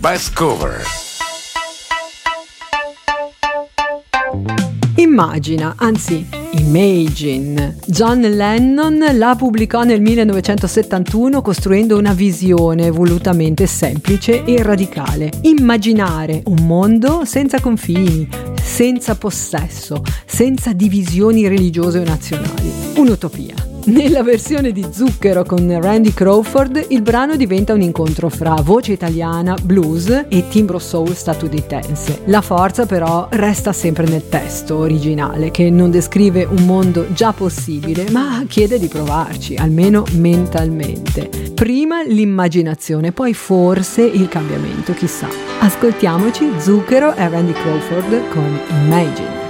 Best Cover. Immagina, anzi Imagine. John Lennon la pubblicò nel 1971 costruendo una visione volutamente semplice e radicale. Immaginare un mondo senza confini, senza possesso, senza divisioni religiose o nazionali. Un'utopia. Nella versione di Zucchero con Randy Crawford, il brano diventa un incontro fra voce italiana, blues e timbro soul statunitense. La forza però resta sempre nel testo originale, che non descrive un mondo già possibile, ma chiede di provarci, almeno mentalmente. Prima l'immaginazione, poi forse il cambiamento, chissà. Ascoltiamoci Zucchero e Randy Crawford con Imagine.